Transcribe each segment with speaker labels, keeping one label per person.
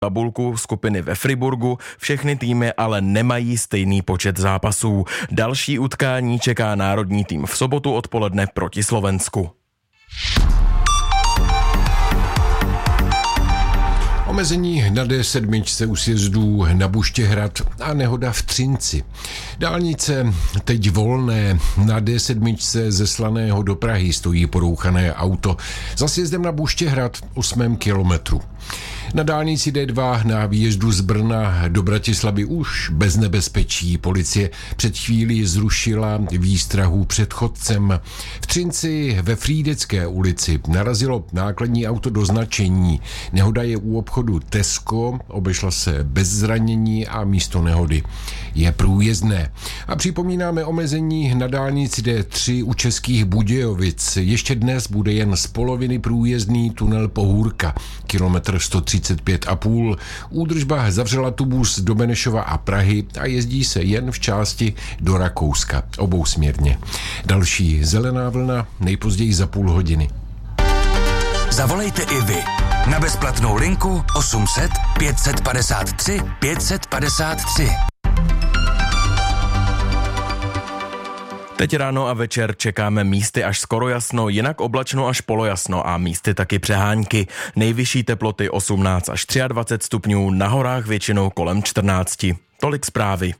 Speaker 1: tabulku skupiny ve Friburgu, všechny týmy ale nemají stejný počet zápasů. Další utkání čeká národní tým v sobotu odpoledne proti Slovensku.
Speaker 2: Omezení na D7 u sjezdů na Buštěhrad a nehoda v Třinci. Dálnice teď volné. Na D7 ze Slaného do Prahy stojí porouchané auto. Za sjezdem na Buštěhrad 8. kilometru. Na dálnici D2 na výjezdu z Brna do Bratislavy už bez nebezpečí. Policie před chvílí zrušila výstrahu před chodcem. V Třinci ve Frýdecké ulici narazilo nákladní auto do značení. Nehoda je u obchodu Tesco, obešla se bez zranění a místo nehody je průjezdné. A připomínáme omezení na dálnici D3 u Českých Budějovic. Ještě dnes bude jen z poloviny průjezdný tunel Pohůrka, kilometr 135,5. Údržba zavřela tubus do Benešova a Prahy a jezdí se jen v části do Rakouska, obousměrně. Další zelená vlna nejpozději za půl hodiny.
Speaker 3: Zavolejte i vy na bezplatnou linku 800 553 553.
Speaker 1: Teď ráno a večer čekáme místy až skoro jasno, jinak oblačno až polojasno a místy taky přehánky. Nejvyšší teploty 18 až 23 stupňů, na horách většinou kolem 14. Tolik zprávy.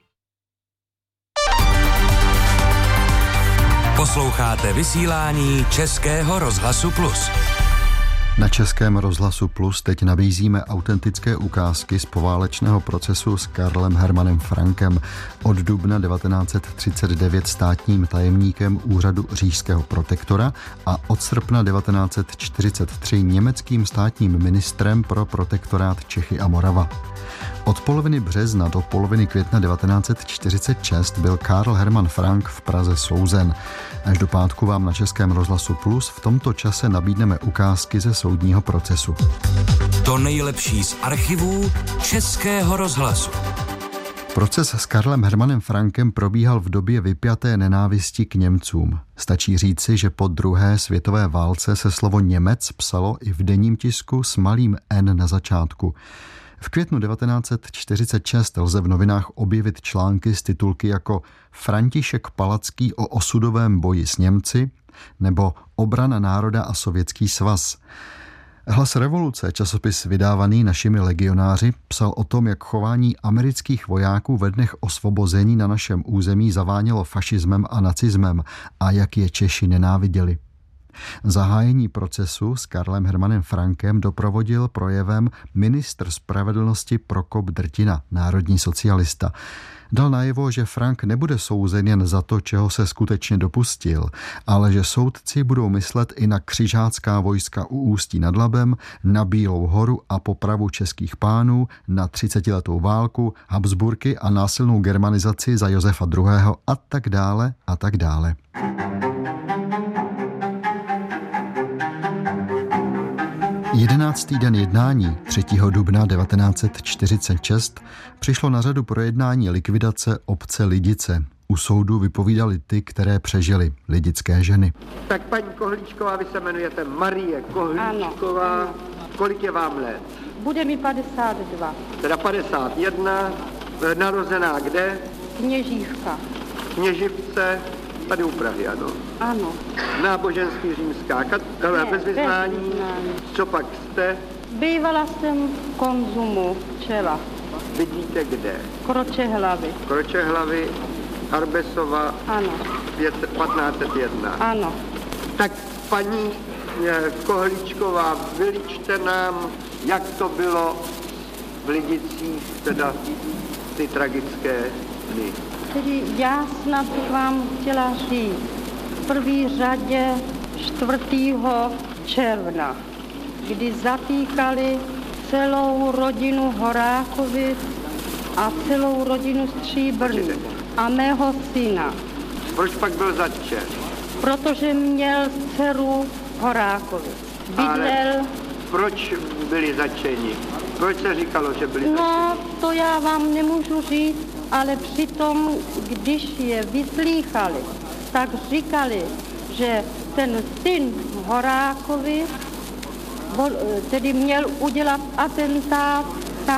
Speaker 3: Posloucháte vysílání Českého rozhlasu Plus.
Speaker 4: Na Českém rozhlasu Plus teď nabízíme autentické ukázky z poválečného procesu s Karlem Hermanem Frankem, od dubna 1939 státním tajemníkem úřadu říšského protektora a od srpna 1943 německým státním ministrem pro protektorát Čechy a Morava. Od poloviny března do poloviny května 1946 byl Karl Hermann Frank v Praze souzen. Až do pátku vám na Českém rozhlasu Plus v tomto čase nabídneme ukázky ze soudního procesu.
Speaker 3: To nejlepší z archivů Českého rozhlasu.
Speaker 4: Proces s Karlem Hermanem Frankem probíhal v době vypjaté nenávisti k Němcům. Stačí říci, že po druhé světové válce se slovo Němec psalo i v denním tisku s malým N na začátku. V květnu 1946 lze v novinách objevit články s titulky jako František Palacký o osudovém boji s Němci nebo Obrana národa a Sovětský svaz. Hlas revoluce, časopis vydávaný našimi legionáři, psal o tom, jak chování amerických vojáků ve dnech osvobození na našem území zavánělo fašismem a nacismem a jak je Češi nenáviděli. Zahájení procesu s Karlem Hermanem Frankem doprovodil projevem ministr spravedlnosti Prokop Drtina, národní socialista. Dal najevo, že Frank nebude souzen jen za to, čeho se skutečně dopustil, ale že soudci budou myslet i na křižácká vojska u Ústí nad Labem, na Bílou horu a popravu českých pánů, na 30letou válku, Habsburky a násilnou germanizaci za Josefa II. A tak dále a tak dále. 11. den jednání 3. dubna 1946 přišlo na řadu projednání likvidace obce Lidice. U soudu vypovídali ty, které přežily, lidické ženy.
Speaker 5: Tak paní Kohlíčková, vy se jmenujete Marie Kohlíčková. Ano. Kolik je vám let?
Speaker 6: Bude mi 52.
Speaker 5: Teda 51. Narozená kde?
Speaker 6: Kněžívka.
Speaker 5: Kněživce. Tady u Prahy, ano.
Speaker 6: Ano.
Speaker 5: Náboženství římská, bez vyznání. Co pak jste?
Speaker 6: Bývala jsem v Konzumu Čela.
Speaker 5: Vidíte kde?
Speaker 6: Kročehlavy.
Speaker 5: Kročehlavy, Arbesova.
Speaker 6: Ano.
Speaker 5: 1501.
Speaker 6: Ano.
Speaker 5: Tak paní Kohlíčková, vyličte nám, jak to bylo v Lidicích, teda ty tragické dny.
Speaker 6: Tedy já snad vám chtěla říct v první řadě 4. června, kdy zatýkali celou rodinu Horákovic a celou rodinu Stříbrný a mého syna.
Speaker 5: Proč pak byl zatčen?
Speaker 6: Protože měl dceru Horákovic. Bydlel.
Speaker 5: Proč byli zatčeni? Proč se říkalo, že byli zatčeni?
Speaker 6: No, to já vám nemůžu říct, ale přitom, když je vyslýchali, tak říkali, že ten syn Horákovi tedy měl udělat atentát